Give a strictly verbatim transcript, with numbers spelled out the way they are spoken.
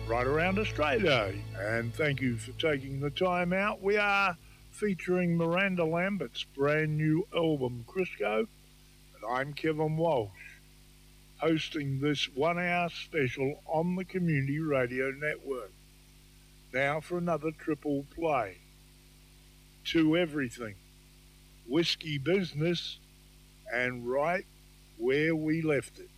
right around Australia. And thank you for taking the time out. We are featuring Miranda Lambert's brand new album, Crisco. And I'm Kevin Walsh, hosting this one-hour special on the Community Radio Network. Now for another triple play. To Everything, Whiskey Business, and Right Where We Left It.